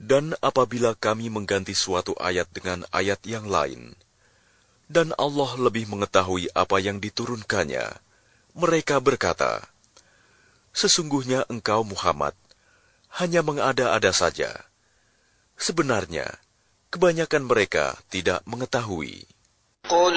Dan apabila kami mengganti suatu ayat dengan ayat yang lain, dan Allah lebih mengetahui apa yang diturunkannya, mereka berkata, "Sesungguhnya engkau Muhammad hanya mengada-ada saja." Sebenarnya, kebanyakan mereka tidak mengetahui.